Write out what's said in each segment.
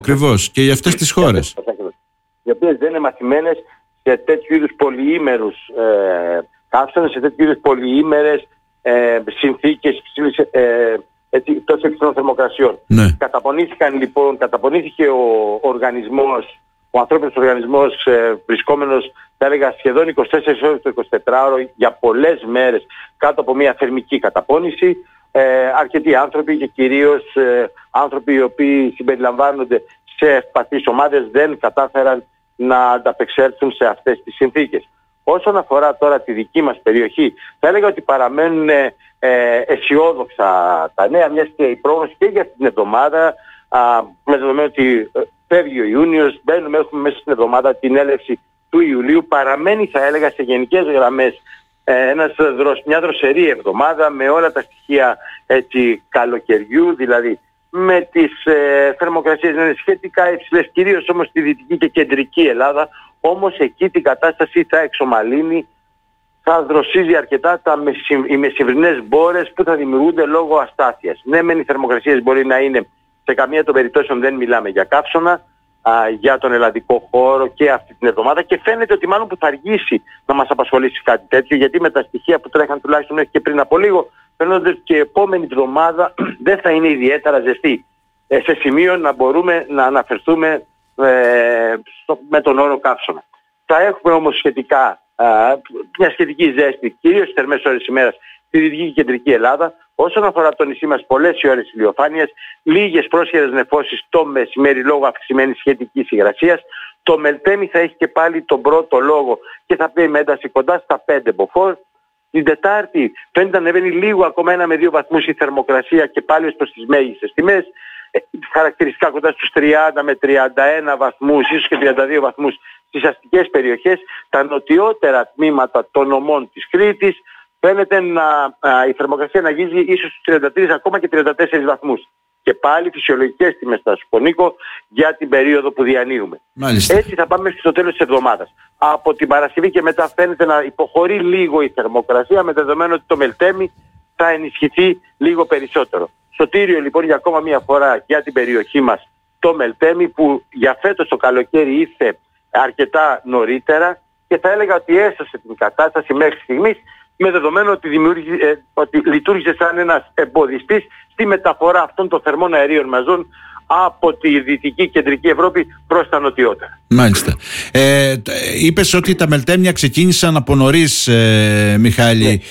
Ακριβώς, και για αυτές τις χώρες. Οι οποίες δεν είναι μαθημένες σε τέτοιου είδους πολυήμερους καύσονες, σε τέτοιου είδους πολυήμερες συνθήκες τόσο υψηλών θερμοκρασιών. Ναι. Καταπονήθηκε ο οργανισμός, ο ανθρώπινος οργανισμός βρισκόμενος, θα έλεγα, σχεδόν 24 ώρες το 24ωρο για πολλές μέρες κάτω από μια θερμική καταπώνηση. Αρκετοί άνθρωποι και κυρίως άνθρωποι οι οποίοι συμπεριλαμβάνονται σε ευπαθείς ομάδες δεν κατάφεραν να ανταπεξέλθουν σε αυτές τις συνθήκες. Όσον αφορά τώρα τη δική μας περιοχή, θα έλεγα ότι παραμένουν αισιόδοξα τα νέα, μιας και η πρόγνωση και για την εβδομάδα, με δεδομένο ότι φεύγει ο Ιούνιος, έχουμε μέσα στην εβδομάδα την έλευση του Ιουλίου, παραμένει, θα έλεγα, σε γενικές γραμμές μια δροσερή εβδομάδα με όλα τα στοιχεία καλοκαιριού, δηλαδή με τις θερμοκρασίες να είναι σχετικά υψηλές, κυρίως όμως στη δυτική και κεντρική Ελλάδα, όμως εκεί την κατάσταση θα εξομαλύνει, θα δροσίζει αρκετά οι μεσημβρινές μπόρες που θα δημιουργούνται λόγω αστάθειας. Ναι, μεν οι θερμοκρασίες μπορεί να είναι, σε καμία των περιπτώσεων δεν μιλάμε για καύσωνα, για τον ελλαδικό χώρο και αυτή την εβδομάδα, και φαίνεται ότι μάλλον που θα αργήσει να μας απασχολήσει κάτι τέτοιο, γιατί με τα στοιχεία που τρέχαν τουλάχιστον μέχρι και πριν από λίγο, φαίνονται ότι και η επόμενη εβδομάδα δεν θα είναι ιδιαίτερα ζεστή, σε σημείο να μπορούμε να αναφερθούμε με τον όρο καύσωνα. Θα έχουμε όμως σχετικά μια σχετική ζέστη, κυρίως στις θερμές ώρες ημέρας, στη δυτική και κεντρική Ελλάδα. Όσον αφορά το νησί μας, πολλές οι ώρες ηλιοφάνειας, λίγες πρόσχερες νεφώσεις το μεσημέρι λόγω αυξημένης σχετικής υγρασίας. Το Μελτέμι θα έχει και πάλι τον πρώτο λόγο και θα πει με ένταση κοντά στα 5 μποφόρ. Την Τετάρτη φαίνεται να ανεβαίνει λίγο ακόμα 1 με 2 βαθμούς η θερμοκρασία και πάλι ως προς τις μέγιστες τιμές. Χαρακτηριστικά κοντά στους 30 με 31 βαθμούς, ίσως και 32 βαθμούς στις αστικές περιοχές. Τα νοτιότερα τμήματα των νομών της Κρήτης φαίνεται η θερμοκρασία να αγγίζει ίσως στους 33 ακόμα και 34 βαθμούς. Και πάλι φυσιολογικές τιμές, θα σου πω, Νίκο, για την περίοδο που διανύουμε. Μάλιστα. Έτσι θα πάμε στο τέλος της εβδομάδας. Από την Παρασκευή και μετά φαίνεται να υποχωρεί λίγο η θερμοκρασία, με δεδομένο ότι το Μελτέμι θα ενισχυθεί λίγο περισσότερο. Σωτήριο λοιπόν για ακόμα μια φορά για την περιοχή μας το Μελτέμι, που για φέτος το καλοκαίρι ήρθε αρκετά νωρίτερα και θα έλεγα ότι έσωσε την κατάσταση μέχρι στιγμής, με δεδομένο ότι λειτουργήσε σαν ένας εμποδιστής στη μεταφορά αυτών των θερμών αερίων μαζών από τη δυτική κεντρική Ευρώπη προς τα νοτιότερα. Μάλιστα. Είπες ότι τα μελτέμια ξεκίνησαν από νωρίς, Μιχάλη.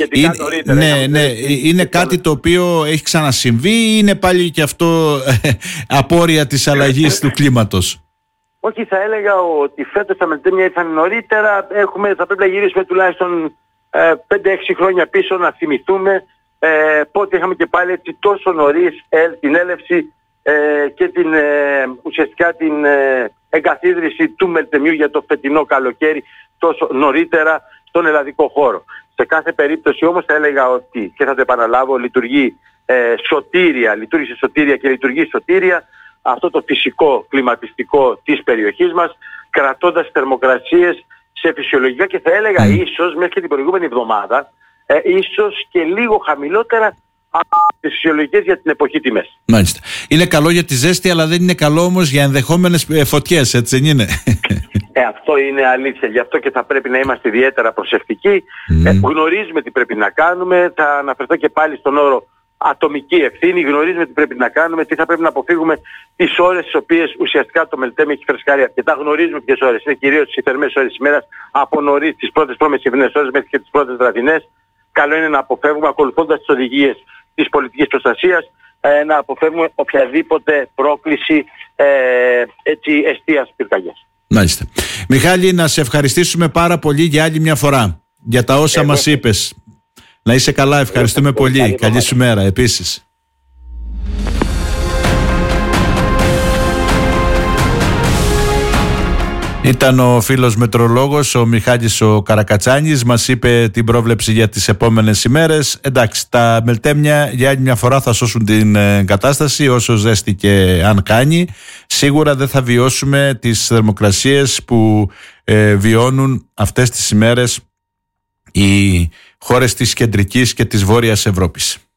Είναι κάτι το οποίο έχει ξανασυμβεί ή είναι πάλι και αυτό απόρρια της αλλαγής του κλίματος? Όχι, θα έλεγα ότι φέτος τα μελτέμια ήρθαν νωρίτερα. Θα πρέπει να γυρίσουμε τουλάχιστον 5-6 χρόνια πίσω να θυμηθούμε πότε είχαμε και πάλι έτσι τόσο νωρίς την έλευση και ουσιαστικά την εγκαθίδρυση του Μελτεμιού για το φετινό καλοκαίρι τόσο νωρίτερα στον ελλαδικό χώρο. Σε κάθε περίπτωση όμως θα έλεγα ότι, και θα το επαναλάβω, λειτουργήσε σωτήρια και λειτουργεί σωτήρια αυτό το φυσικό κλιματιστικό της περιοχής μας, κρατώντας θερμοκρασίες σε φυσιολογικά και θα έλεγα ίσως μέχρι και την προηγούμενη εβδομάδα ίσως και λίγο χαμηλότερα από τις φυσιολογικές για την εποχή τιμές. Μάλιστα. Είναι καλό για τη ζέστη, αλλά δεν είναι καλό όμως για ενδεχόμενες φωτιές, έτσι δεν είναι? Αυτό είναι αλήθεια. Γι' αυτό και θα πρέπει να είμαστε ιδιαίτερα προσεκτικοί. Γνωρίζουμε τι πρέπει να κάνουμε. Θα αναφερθώ και πάλι στον όρο ατομική ευθύνη. Γνωρίζουμε τι πρέπει να κάνουμε, τι θα πρέπει να αποφύγουμε τις ώρες τις οποίες ουσιαστικά το Μελτέμι έχει φρεσκάρει αρκετά. Γνωρίζουμε ποιες ώρες είναι, κυρίως οι θερμές ώρες της ημέρας, από νωρίς τις πρώτες προμεσημβρινές ώρες μέχρι και τις πρώτες βραδινές. Καλό είναι να αποφεύγουμε, ακολουθώντας τις οδηγίες της πολιτικής προστασίας, να αποφεύγουμε οποιαδήποτε πρόκληση εστίας πυρκαγιάς. Μάλιστα. Μιχάλη, να σε ευχαριστήσουμε πάρα πολύ για άλλη μια φορά για τα όσα μας είπες. Να είσαι καλά, ευχαριστούμε πολύ. Καλή σου μέρα επίσης. Ήταν ο φίλος μετρολόγος, ο Μιχάλης ο Καρακατσάνης, μας είπε την πρόβλεψη για τις επόμενες ημέρες. Εντάξει, τα μελτέμια για άλλη μια φορά θα σώσουν την κατάσταση, όσο ζέστη και αν κάνει. Σίγουρα δεν θα βιώσουμε τις θερμοκρασίες που βιώνουν αυτές τις ημέρες οι χώρες της κεντρικής και της βόρειας Ευρώπης.